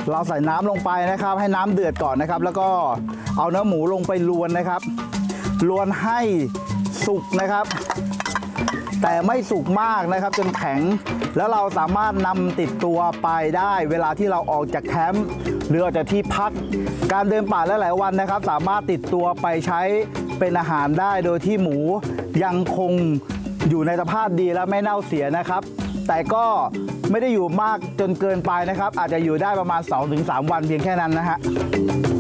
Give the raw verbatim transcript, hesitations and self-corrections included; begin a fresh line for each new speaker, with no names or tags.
เราใส่น้ำลงไปนะครับให้น้ำเดือดก่อนนะครับแล้วก็เอาเนื้อหมูลงไปลวนนะครับลวนให้สุกนะครับแต่ไม่สุกมากนะครับจนแข็งแล้วเราสามารถนำติดตัวไปได้เวลาที่เราออกจากแคมป์หรือออกจากที่พักการเดินป่าหลายๆวันนะครับสามารถติดตัวไปใช้เป็นอาหารได้โดยที่หมูยังคงอยู่ในสภาพดีและไม่เน่าเสียนะครับแต่ก็ไม่ได้อยู่มากจนเกินไปนะครับอาจจะอยู่ได้ประมาณ สองถึงสาม วันเพียงแค่นั้นนะฮะ